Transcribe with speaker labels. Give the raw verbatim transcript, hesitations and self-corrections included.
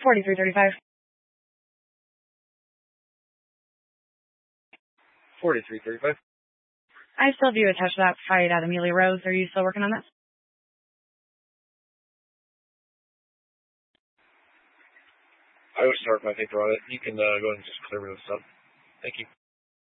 Speaker 1: forty-three thirty-five.
Speaker 2: forty-three thirty-five.
Speaker 1: I still have you attached to that fight at Amelia Rose. Are you still working on that?
Speaker 2: I would start my paper on it. You can uh, go ahead and just clear me with stuff. Thank you.